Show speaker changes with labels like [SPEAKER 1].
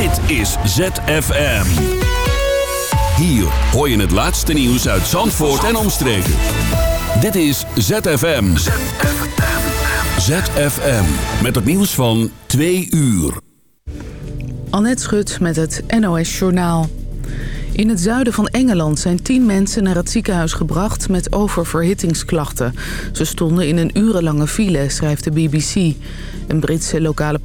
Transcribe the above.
[SPEAKER 1] Dit is ZFM. Hier hoor je het laatste nieuws uit Zandvoort en omstreken. Dit is ZFM. ZFM. Met het nieuws van 2 uur.
[SPEAKER 2] Annette Schut met het NOS Journaal. In het zuiden van Engeland zijn 10 mensen naar het ziekenhuis gebracht met oververhittingsklachten. Ze stonden in een urenlange file, schrijft de BBC. Een Britse lokale